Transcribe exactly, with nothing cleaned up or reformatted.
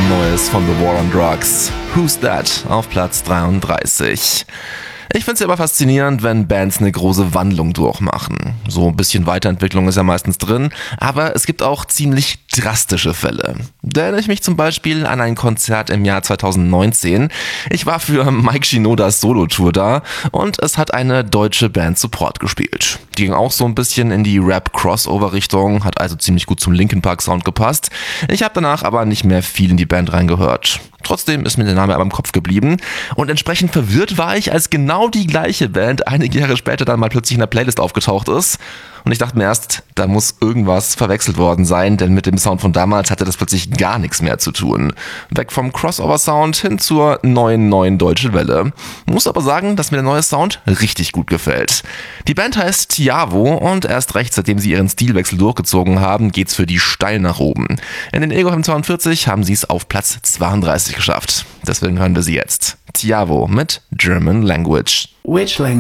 Neues von The War on Drugs. Who's That auf Platz dreiunddreißig. Ich find's ja aber faszinierend, wenn Bands eine große Wandlung durchmachen. So ein bisschen Weiterentwicklung ist ja meistens drin, aber es gibt auch ziemlich drastische Fälle. Da erinnere ich mich zum Beispiel an ein Konzert im Jahr zweitausendneunzehn. Ich war für Mike Shinodas Solo-Tour da und es hat eine deutsche Band Support gespielt. Die ging auch so ein bisschen in die Rap-Crossover-Richtung, hat also ziemlich gut zum Linkin Park-Sound gepasst. Ich habe danach aber nicht mehr viel in die Band reingehört. Trotzdem ist mir der Name aber im Kopf geblieben und entsprechend verwirrt war ich, als genau die gleiche Band einige Jahre später dann mal plötzlich in der Playlist aufgetaucht ist. Und ich dachte mir erst, da muss irgendwas verwechselt worden sein, denn mit dem Sound von damals hatte das plötzlich gar nichts mehr zu tun. Weg vom Crossover-Sound hin zur neuen, neuen deutschen Welle. Muss aber sagen, dass mir der neue Sound richtig gut gefällt. Die Band heißt Tiavo und erst recht, seitdem sie ihren Stilwechsel durchgezogen haben, geht's für die steil nach oben. In den Ego zweiundvierzig haben sie es auf Platz zweiunddreißig geschafft. Deswegen hören wir sie jetzt. Tiavo mit German Language. Which language?